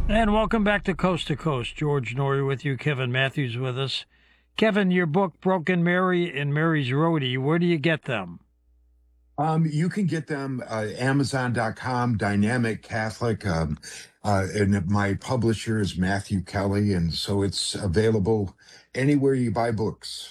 And welcome back to Coast to Coast. George Norrie with you, Kevin Matthews with us. Kevin, your book, Broken Mary and Mary's Roadie, where do you get them? You can get them Amazon.com, Dynamic Catholic, and my publisher is Matthew Kelly, and so it's available anywhere you buy books.